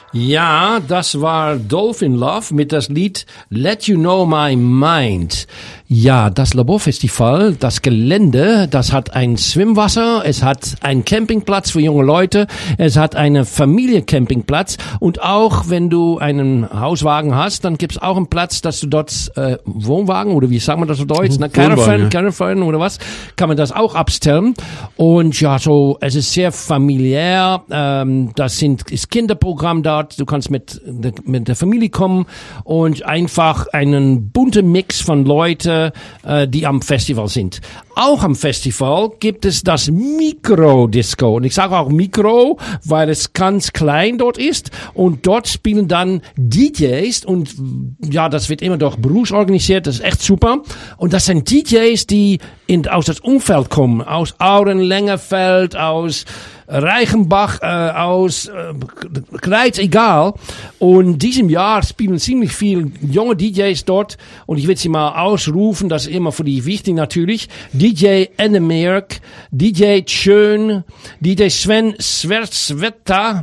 Ja, das war Dolphin Love mit das Lied Let You Know My Mind. Ja, das Laborfestival, das Gelände, das hat ein Schwimmwasser, es hat einen Campingplatz für junge Leute, es hat einen Familiencampingplatz und auch wenn du einen Hauswagen hast, dann gibt's auch einen Platz, dass du dort Wohnwagen oder wie sagt man das auf Deutsch, Caravan oder was, kann man das auch abstellen. Und ja, so es ist sehr familiär, das ist Kinderprogramm dort, du kannst mit der Familie kommen und einfach einen bunten Mix von Leuten, die am Festival sind. Auch am Festival gibt es das Mikro-Disco. Und ich sage auch Mikro, weil es ganz klein dort ist. Und dort spielen dann DJs. Und ja, das wird immer durch Bruce organisiert. Das ist echt super. Und das sind DJs, die aus das Umfeld kommen. Aus Auren, Längerfeld, aus Reichenbach, aus Kreuz, egal. Und diesem Jahr spielen ziemlich viele junge DJs dort. Und ich will sie mal ausrufen, das ist immer für die wichtig natürlich. DJ Ennemerk, DJ Schön, DJ Sven Sversvetta,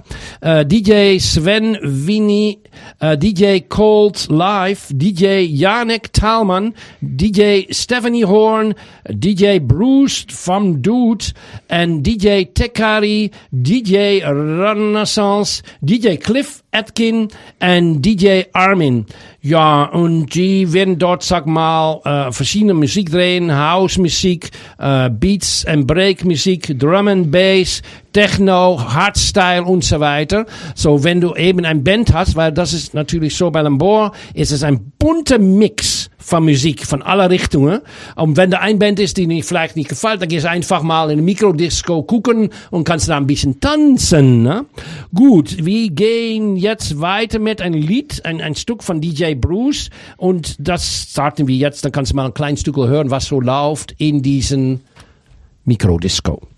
DJ Sven Winnie, DJ Cold Live, DJ Janek Talman, DJ Stephanie Horn, DJ Bruce from Dude, and DJ Tekari, DJ Renaissance, DJ Cliff Atkin und DJ Armin. Ja, und die werden dort, sag mal, verschiedene Musik drehen, House-Musik, Beats and Break-Musik, Drum and Bass, Techno, Hardstyle und so weiter. So, wenn du eben ein Band hast, weil das ist natürlich so bei Lambor, ist es ein bunter Mix von Musik, von aller Richtungen. Und wenn da ein Band ist, die dir vielleicht nicht gefällt, dann gehst du einfach mal in eine Mikrodisco gucken und kannst da ein bisschen tanzen. Ne? Gut, wir gehen jetzt weiter mit einem Lied, ein Stück von DJ Bruce. Und das starten wir jetzt. Dann kannst du mal ein kleines Stück hören, was so läuft in diesen Mikrodisco.